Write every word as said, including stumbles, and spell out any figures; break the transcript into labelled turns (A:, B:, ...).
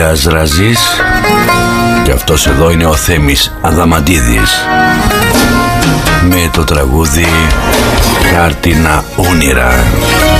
A: Ηλίας Ραζής και αυτός εδώ είναι ο Θέμης Αδαμαντίδης με το τραγούδι «Χάρτινα όνειρα».